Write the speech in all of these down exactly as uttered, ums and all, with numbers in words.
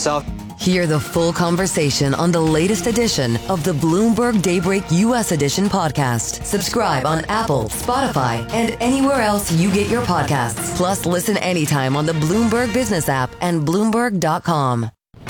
South. Hear the full conversation on the latest edition of the Bloomberg Daybreak U S Edition podcast. Subscribe on Apple, Spotify, and anywhere else you get your podcasts. Plus, listen anytime on the Bloomberg Business app and Bloomberg dot com.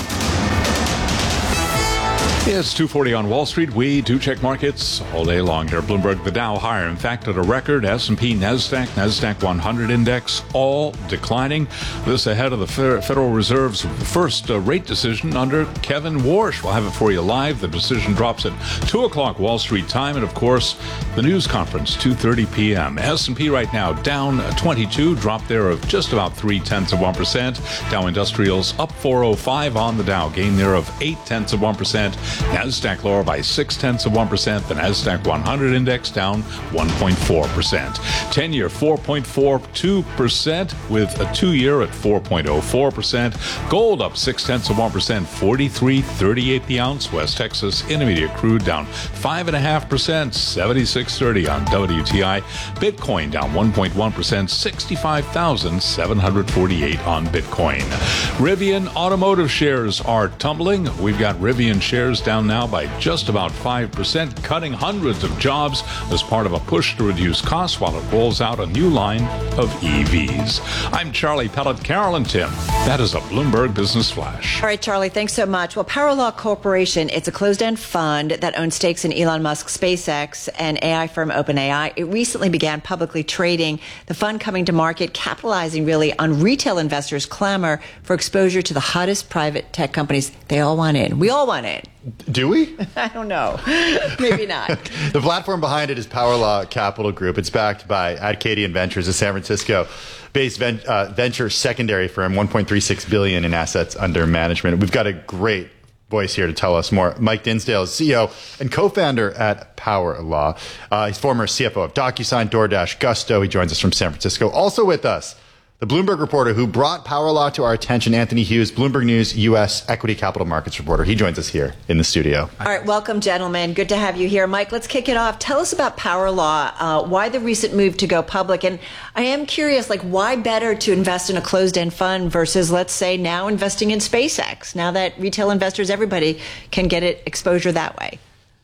It's two forty on Wall Street. We do check markets all day long here. Bloomberg, the Dow higher. In fact, at a record. S and P, NASDAQ, NASDAQ one hundred index, all declining. This ahead of the Federal Reserve's first uh, rate decision under Kevin Warsh. We'll have it for you live. The decision drops at two o'clock Wall Street time. And, of course, the news conference, two thirty p.m. S and P right now down twenty-two, drop there of just about three-tenths of one percent. Dow Industrials up four oh five on the Dow, gain there of eight-tenths of one percent. NASDAQ lower by six-tenths of one percent. The NASDAQ one hundred index down one point four percent. ten-year four point four two percent with a two-year at four point oh four percent. Gold up six-tenths of one percent, forty-three thirty-eight the ounce. West Texas Intermediate crude down five point five percent, seventy-six thirty on W T I. Bitcoin down one point one percent, sixty-five thousand seven hundred forty-eight on Bitcoin. Rivian Automotive shares are tumbling. We've got Rivian shares down now by just about five percent, cutting hundreds of jobs as part of a push to reduce costs while it rolls out a new line of E Vs. I'm Charlie Pellet, Carolyn Tim. That is a Bloomberg Business Flash. All right, Charlie, thanks so much. Well, Paralaw Corporation, it's a closed-end fund that owns stakes in Elon Musk's SpaceX and A I firm OpenAI. It recently began publicly trading. The fund coming to market, capitalizing really on retail investors' clamor for exposure to the hottest private tech companies. They all want in. We all want in. Do we? I don't know. Maybe not. The platform behind it is Powerlaw Capital Group. It's backed by Adcadian Ventures, a San Francisco-based ven- uh, venture secondary firm, one point three six billion dollars in assets under management. We've got a great voice here to tell us more. Mike Dinsdale is C E O and co-founder at Powerlaw. Uh, he's former C F O of DocuSign, DoorDash, Gusto. He joins us from San Francisco. Also with us, the Bloomberg reporter who brought Powerlaw to our attention, Anthony Hughes, Bloomberg News U S Equity Capital Markets reporter. He joins us here in the studio. All right, welcome, gentlemen. Good to have you here. Mike, let's kick it off. Tell us about Powerlaw, uh, why the recent move to go public. And I am curious, like, why better to invest in a closed-end fund versus, let's say, now investing in SpaceX, now that retail investors, everybody can get it exposure that way?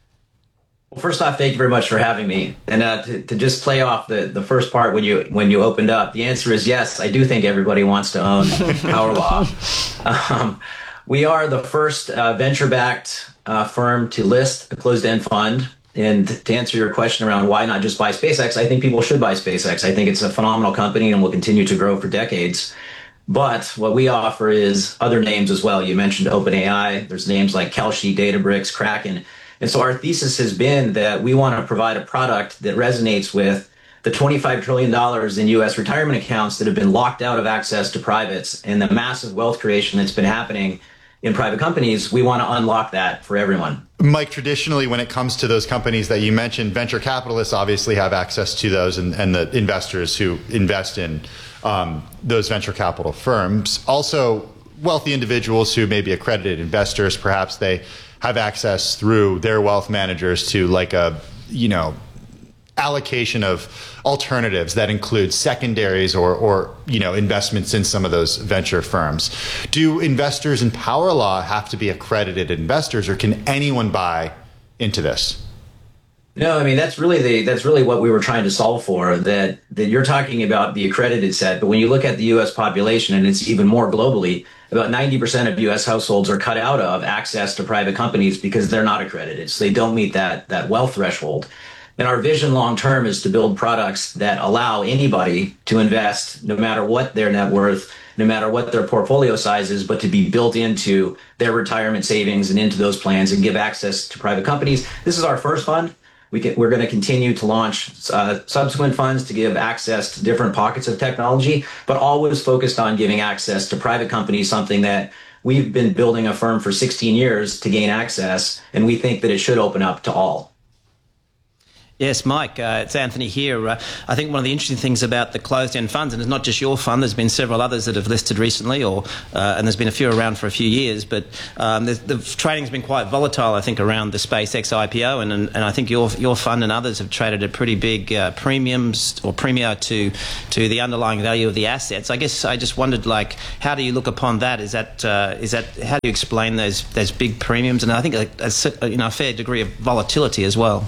Well, first off, thank you very much for having me. And uh, to, to just play off the, the first part when you when you opened up, the answer is yes. I do think everybody wants to own Powerlaw. Um, we are the first uh, venture-backed uh, firm to list a closed-end fund. And to answer your question around why not just buy SpaceX, I think people should buy SpaceX. I think it's a phenomenal company and will continue to grow for decades. But what we offer is other names as well. You mentioned OpenAI. There's names like Kelshi, Databricks, Kraken. And so our thesis has been that we want to provide a product that resonates with the twenty-five trillion dollars in U S retirement accounts that have been locked out of access to privates and the massive wealth creation that's been happening in private companies. We want to unlock that for everyone. Mike, traditionally, when it comes to those companies that you mentioned, venture capitalists obviously have access to those, and, and the investors who invest in um, those venture capital firms. Also, wealthy individuals who may be accredited investors, perhaps they have access through their wealth managers to like a, you know, allocation of alternatives that include secondaries or, or, you know, investments in some of those venture firms. Do investors in Powerlaw have to be accredited investors, or can anyone buy into this? No, I mean, that's really the that's really what we were trying to solve for, that that you're talking about the accredited set. But when you look at the U S population, and it's even more globally, about ninety percent of U S households are cut out of access to private companies because they're not accredited. So they don't meet that that wealth threshold. And our vision long term is to build products that allow anybody to invest, no matter what their net worth, no matter what their portfolio size is, but to be built into their retirement savings and into those plans and give access to private companies. This is our first fund. We can, we're going to continue to launch uh, subsequent funds to give access to different pockets of technology, but always focused on giving access to private companies, something that we've been building a firm for sixteen years to gain access, and we think that it should open up to all. Yes, Mike, uh, it's Anthony here. Uh, I think one of the interesting things about the closed-end funds, and it's not just your fund, there's been several others that have listed recently, or uh, and there's been a few around for a few years, but um, the, the trading's been quite volatile, I think, around the SpaceX I P O, and, and, and I think your your fund and others have traded at pretty big uh, premiums or premium to to the underlying value of the assets. I guess I just wondered, like, how do you look upon that? Is that uh, is that how do you explain those those big premiums, and I think a, a, you know, a fair degree of volatility as well?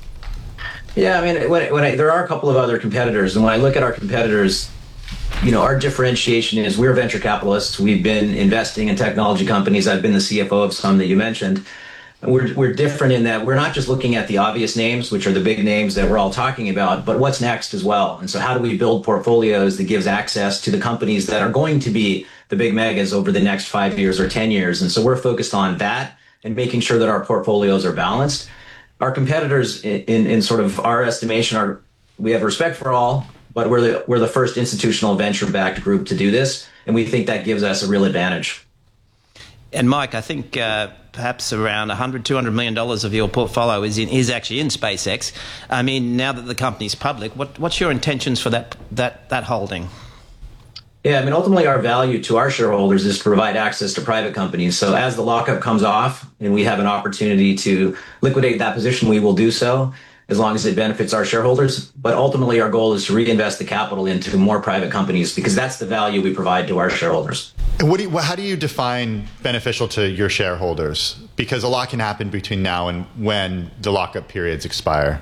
Yeah, I mean, when, when I, there are a couple of other competitors, and when I look at our competitors, you know, our differentiation is we're venture capitalists. We've been investing in technology companies. I've been the C F O of some that you mentioned. We're, we're different in that we're not just looking at the obvious names, which are the big names that we're all talking about, but what's next as well. And so how do we build portfolios that gives access to the companies that are going to be the big megas over the next five years or ten years? And so we're focused on that and making sure that our portfolios are balanced. Our competitors, in, in, in sort of our estimation, are we have respect for all, but we're the we're the first institutional venture-backed group to do this, and we think that gives us a real advantage. And Mike, I think uh, perhaps around one hundred, two hundred million dollars of your portfolio is in, is actually in SpaceX. I mean, now that the company's public, what what's your intentions for that that that holding? Yeah, I mean, ultimately, our value to our shareholders is to provide access to private companies. So as the lockup comes off and we have an opportunity to liquidate that position, we will do so as long as it benefits our shareholders. But ultimately, our goal is to reinvest the capital into more private companies because that's the value we provide to our shareholders. And what do you, how do you define beneficial to your shareholders? Because a lot can happen between now and when the lockup periods expire.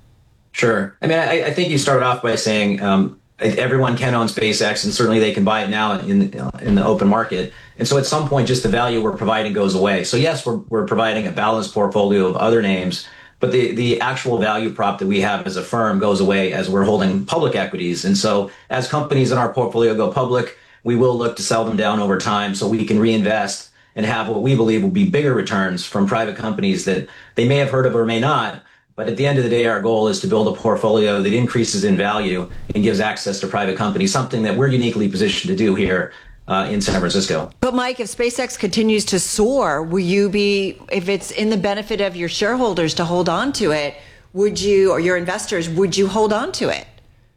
Sure. I mean, I, I think you started off by saying um, everyone can own SpaceX, and certainly they can buy it now in in the open market. And so at some point, just the value we're providing goes away. So yes, we're we're providing a balanced portfolio of other names, but the the actual value prop that we have as a firm goes away as we're holding public equities. And so as companies in our portfolio go public, we will look to sell them down over time so we can reinvest and have what we believe will be bigger returns from private companies that they may have heard of or may not. But at the end of the day, our goal is to build a portfolio that increases in value and gives access to private companies, something that we're uniquely positioned to do here uh, in San Francisco. But Mike, if SpaceX continues to soar, will you be, if it's in the benefit of your shareholders to hold on to it, would you, or your investors, would you hold on to it?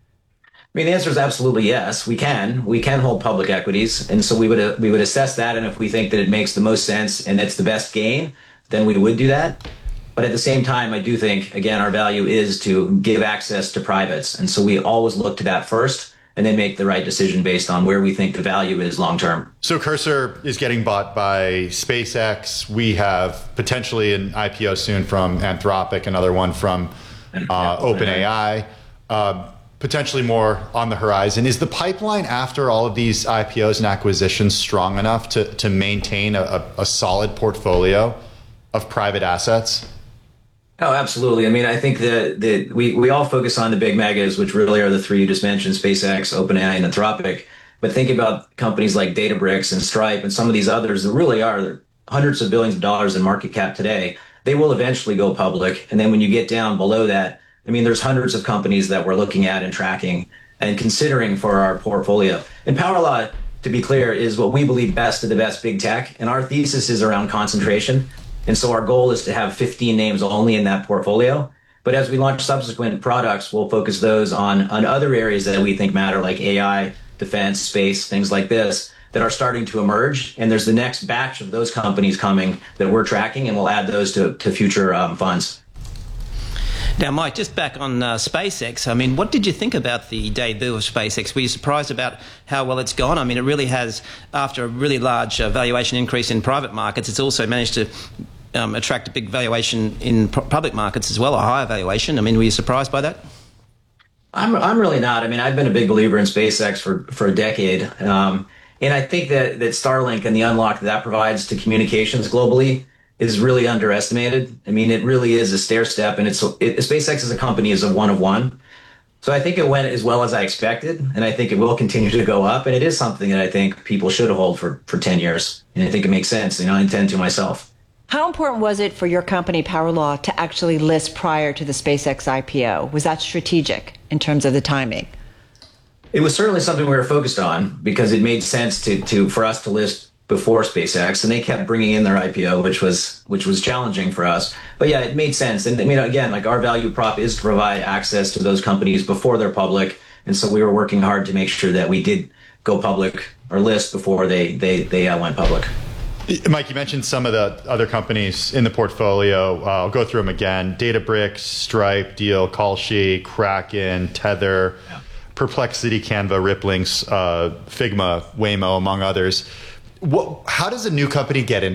I mean, the answer is absolutely yes. We can. We can hold public equities. And so we would uh, we would assess that. And if we think that it makes the most sense and it's the best gain, then we would do that. But at the same time, I do think, again, our value is to give access to privates. And so we always look to that first and then make the right decision based on where we think the value is long term. So Cursor is getting bought by SpaceX. We have potentially an I P O soon from Anthropic, another one from uh, OpenAI, uh, potentially more on the horizon. Is the pipeline after all of these I P Os and acquisitions strong enough to, to maintain a, a solid portfolio of private assets? Oh, absolutely. I mean, I think that the, we, we all focus on the big megas, which really are the three you just mentioned, SpaceX, OpenAI, and Anthropic. But think about companies like Databricks and Stripe and some of these others that really are hundreds of billions of dollars in market cap today. They will eventually go public. And then when you get down below that, I mean, there's hundreds of companies that we're looking at and tracking and considering for our portfolio. And PowerLaw, to be clear, is what we believe best of the best big tech. And our thesis is around concentration. And so our goal is to have fifteen names only in that portfolio. But as we launch subsequent products, we'll focus those on, on other areas that we think matter, like A I, defense, space, things like this, that are starting to emerge. And there's the next batch of those companies coming that we're tracking, and we'll add those to, to future um, funds. Now, Mike, just back on uh, SpaceX, I mean, what did you think about the debut of SpaceX? Were you surprised about how well it's gone? I mean, it really has, after a really large uh, valuation increase in private markets, it's also managed to um, attract a big valuation in public markets as well, a higher valuation. I mean, were you surprised by that? I'm I'm really not. I mean, I've been a big believer in SpaceX for, for a decade. Um, and I think that, that Starlink and the unlock that that provides to communications globally is really underestimated. I mean, it really is a stair step, and it's it, SpaceX as a company is a one of one. So I think it went as well as I expected, and I think it will continue to go up. And it is something that I think people should hold for, for ten years. And I think it makes sense. You know, I intend to myself. How important was it for your company, PowerLaw, to actually list prior to the SpaceX I P O? Was that strategic in terms of the timing? It was certainly something we were focused on because it made sense to, to for us to list before SpaceX, and they kept bringing in their I P O, which was which was challenging for us. But yeah, it made sense. And I mean, again, like our value prop is to provide access to those companies before they're public, and so we were working hard to make sure that we did go public or list before they they they uh, went public. Mike, you mentioned some of the other companies in the portfolio. Uh, I'll go through them again: Databricks, Stripe, Deal, Callsheet, Kraken, Tether, yeah. Perplexity, Canva, Rippling, uh, Figma, Waymo, among others. What, how does a new company get in?